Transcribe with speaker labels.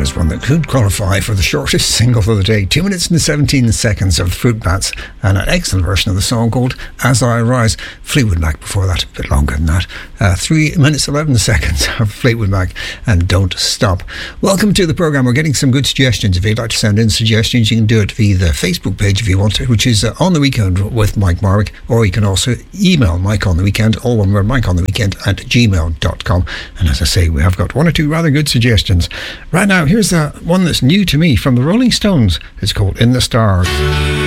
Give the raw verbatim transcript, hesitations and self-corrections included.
Speaker 1: Here's one that could qualify for the shortest single for the day. Two minutes and seventeen seconds of the Fruit Bats, and an excellent version of the song called As I Rise. Fleetwood Mac before that, a bit longer than that. Uh, three minutes eleven seconds of Fleetwood Mac and Don't Stop. Welcome to the programme. We're getting some good suggestions. If you'd like to send in suggestions, you can do it via the Facebook page if you want to, which is uh, On the Weekend with Mike Marwick, or you can also email Mike on the Weekend, all one word, Mike on the Weekend at gmail dot com. And as I say, we have got one or two rather good suggestions. Right now, here's uh, one that's new to me from the Rolling Stones. It's called In the Stars.